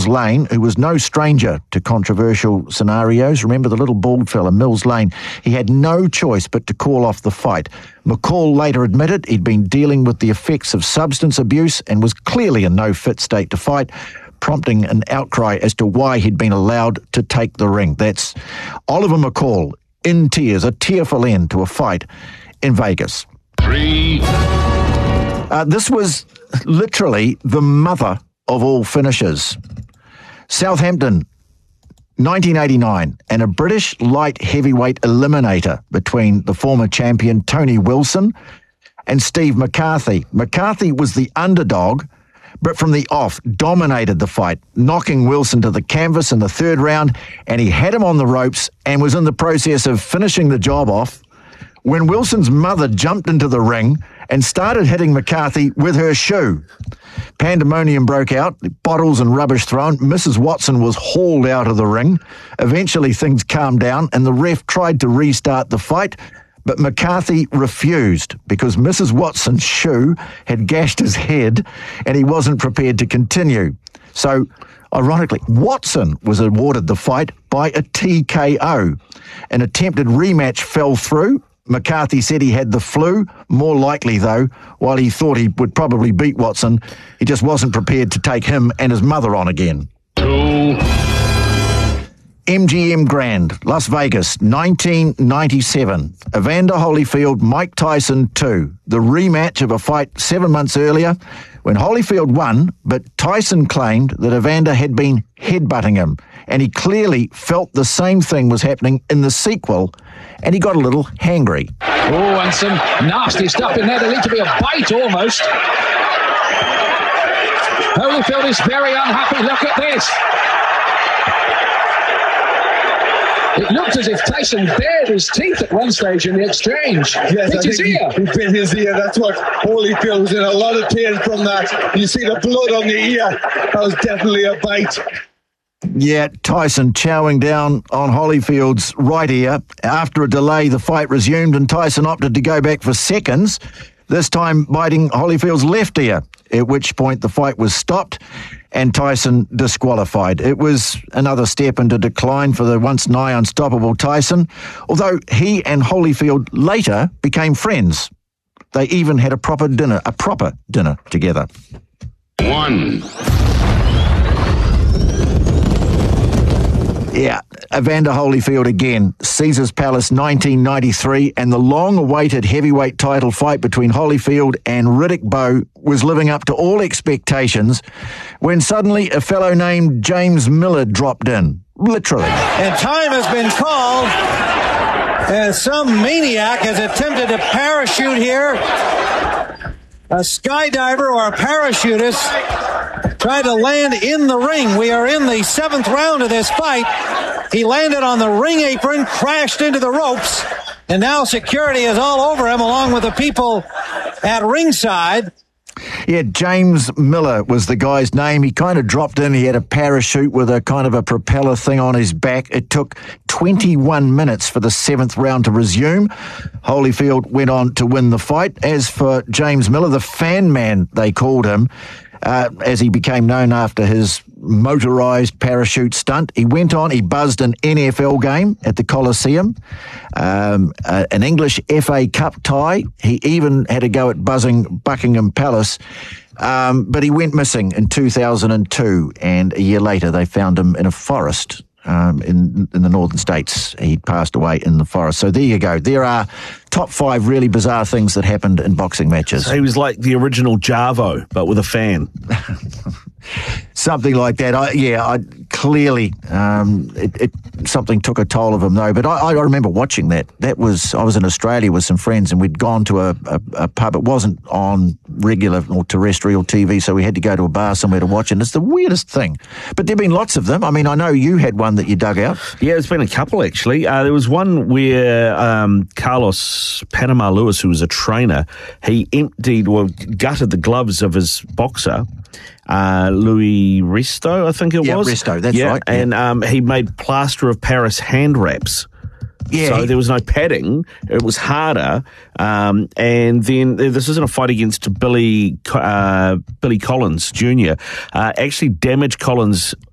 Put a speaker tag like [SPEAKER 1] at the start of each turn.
[SPEAKER 1] Mills Lane, who was no stranger to controversial scenarios. Remember the little bald fella, Mills Lane? He had no choice but to call off the fight. McCall later admitted he'd been dealing with the effects of substance abuse and was clearly in no fit state to fight, prompting an outcry as to why he'd been allowed to take the ring. That's Oliver McCall in tears, a tearful end to a fight in Vegas.
[SPEAKER 2] 3.
[SPEAKER 1] This was literally the mother of all finishes. Southampton, 1989, and a British light heavyweight eliminator between the former champion Tony Wilson and Steve McCarthy. McCarthy was the underdog, but from the off dominated the fight, knocking Wilson to the canvas in the third round, and he had him on the ropes and was in the process of finishing the job off when Wilson's mother jumped into the ring and started hitting McCarthy with her shoe. Pandemonium broke out, bottles and rubbish thrown. Mrs. Watson was hauled out of the ring. Eventually things calmed down and the ref tried to restart the fight, but McCarthy refused because Mrs. Watson's shoe had gashed his head and he wasn't prepared to continue. So, ironically, Watson was awarded the fight by a TKO. An attempted rematch fell through. McCarthy said he had the flu. More likely, though, while he thought he would probably beat Watson, he just wasn't prepared to take him and his mother on again.
[SPEAKER 2] 2.
[SPEAKER 1] MGM Grand, Las Vegas, 1997. Evander Holyfield, Mike Tyson 2. The rematch of a fight 7 months earlier when Holyfield won, but Tyson claimed that Evander had been headbutting him, and he clearly felt the same thing was happening in the sequel, and he got a little hangry.
[SPEAKER 3] Oh, and some nasty stuff in there. There needs to be a bite almost. Holyfield is very unhappy. Look at this. It looked as if Tyson bared his teeth at one stage in the exchange.
[SPEAKER 4] Yes,
[SPEAKER 3] bit his ear.
[SPEAKER 4] He bit his ear. That's what Holyfield was in a lot of pain from that. You see the blood on the ear. That was definitely a bite.
[SPEAKER 1] Yeah, Tyson chowing down on Holyfield's right ear. After a delay, the fight resumed and Tyson opted to go back for seconds, this time biting Holyfield's left ear, at which point the fight was stopped and Tyson disqualified. It was another step into decline for the once nigh unstoppable Tyson, although he and Holyfield later became friends. They even had a proper dinner together.
[SPEAKER 2] 1.
[SPEAKER 1] Yeah, Evander Holyfield again, Caesars Palace 1993, and the long-awaited heavyweight title fight between Holyfield and Riddick Bowe was living up to all expectations when suddenly a fellow named James Miller dropped in, literally.
[SPEAKER 5] And time has been called as some maniac has attempted to parachute here. A skydiver or a parachutist tried to land in the ring. We are in the 7th round of this fight. He landed on the ring apron, crashed into the ropes, and now security is all over him along with the people at ringside.
[SPEAKER 1] Yeah, James Miller was the guy's name. He kind of dropped in. He had a parachute with a kind of a propeller thing on his back. It took 21 minutes for the 7th round to resume. Holyfield went on to win the fight. As for James Miller, the fan man, they called him, as he became known after his motorised parachute stunt. He went on, he buzzed an NFL game at the Coliseum, an English FA Cup tie. He even had a go at buzzing Buckingham Palace, but he went missing in 2002, and a year later they found him in a forest in the northern states. He'd passed away in the forest. So there you go. There are top 5 really bizarre things that happened in boxing matches.
[SPEAKER 6] So he was like the original Jarvo, but with a fan.
[SPEAKER 1] Something like that. Clearly, something took a toll of him, though. But I remember watching that. I was in Australia with some friends, and we'd gone to a pub. It wasn't on regular or terrestrial TV, so we had to go to a bar somewhere to watch it. And it's the weirdest thing. But there've been lots of them. I mean, I know you had one that you dug out.
[SPEAKER 6] Yeah, there's been a couple, actually. There was one where Carlos Panama Lewis, who was a trainer, he gutted the gloves of his boxer, Louis Resto, I think it was.
[SPEAKER 1] Resto, that's right.
[SPEAKER 6] And he made plaster of Paris hand wraps.
[SPEAKER 1] Yeah.
[SPEAKER 6] So there was no padding. It was harder. And then this isn't a fight against Billy Collins Jr. Actually damaged Collins'